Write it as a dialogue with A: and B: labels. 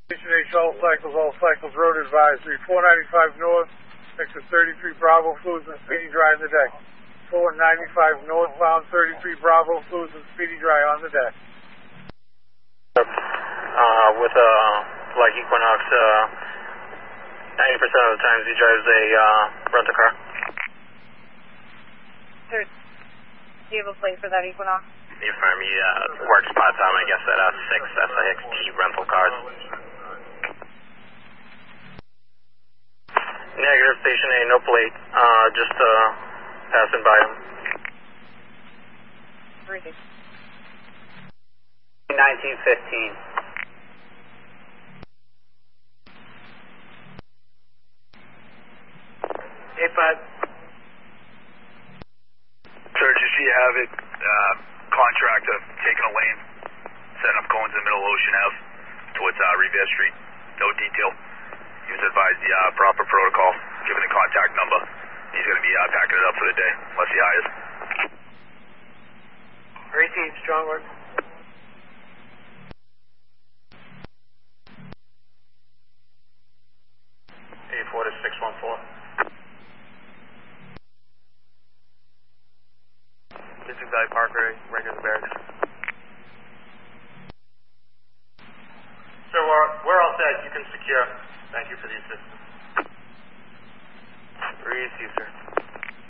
A: Station H, all cycles, road advisory, 495 north, exit 33 Bravo, fluids and speedy dry on the deck. 495 northbound, 33 Bravo, fluids and speedy dry on the deck.
B: With like Equinox, 90% of the times he drives a rental car.
C: Sir, do you have a plate for that Equinox?
B: You find me work spot time, I guess, at 6 SIXT rental cars. Negative, Station A, no plate, just passing by him.
D: 1915.
E: Hey, Bud.
F: Sir, just so you have it, contract of taking a lane, setting up cones in the middle of Ocean House towards Riviera Street. No detail. He was advised the proper protocol, given the contact number. He's going to be packing it up for the day, unless he hires.
E: 18, strong work.
B: A4 to 614. District Valley Parkway, regular barracks. So we're all set. You can secure. Thank you for the assistance. Receive, sir.